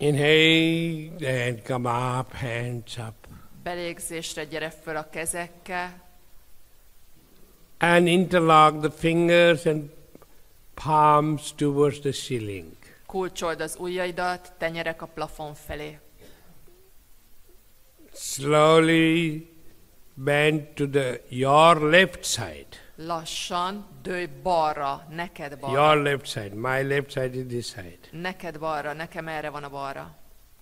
Inhale and come up, hands up. Belégzésre gyere föl a kezekkel. And interlock the fingers and palms towards the ceiling. Kulcsold az ujjaidat, tenyerek a plafon felé. Slowly bend to your left side. Lassan dőj balra, neked balra. Your left side. My left side is this side. Neked balra, nekem erre van a balra.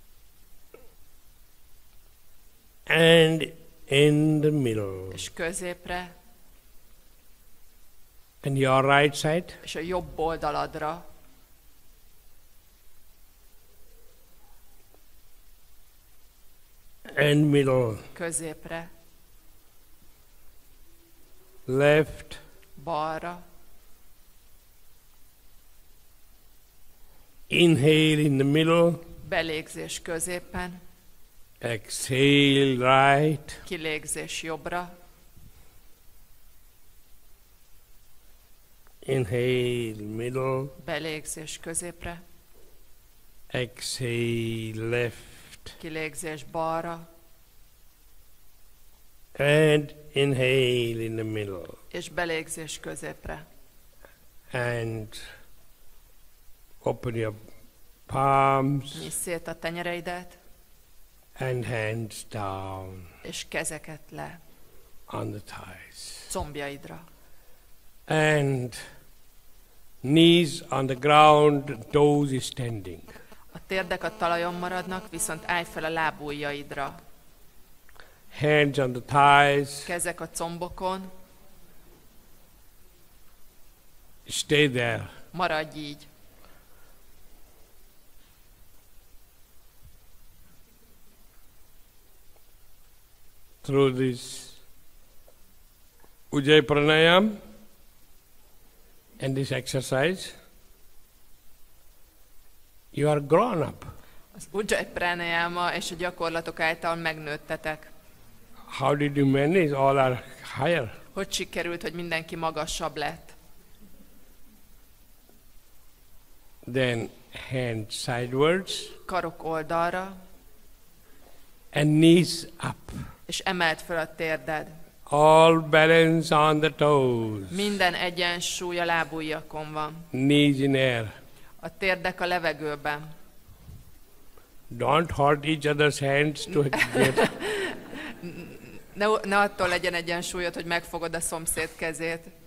And in the middle. És középre. And your right side. És a jobb oldaladra. And middle. Középre. Left. Balra. Inhale in the middle. Belégzés középen. Exhale right. Kilégzés jobbra. Inhale middle. Belégzés középre. Exhale left. Kilégzés balra. And inhale in the middle. És belégzés középre. And open your palms. Nyisd szét a tenyereidet. And hands down. És kezeket le. On the thighs. Combjaidra. And knees on the ground, toes is standing. A térdek a talajon maradnak, viszont állj fel a lábujjaidra. Hands on the thighs. Kezek a combokon. Stay there. Maradj így. Through this Ujjayi Pranayam and this exercise, you are grown up. Az Ujjayi Pranayama és a gyakorlatok által megnőttetek. How did you manage? All are higher. Hogy sikerült, hogy mindenki magasabb lett? Then hands sidewards. Karok oldalra. And knees up. És emeld fel a térded. All balance on the toes. Minden egyensúly a lábujjakon van. Knees in air. A térdek a levegőben. Don't hurt each other's hands to get. Ne attól legyen egyensúlyod, hogy megfogod a szomszéd kezét.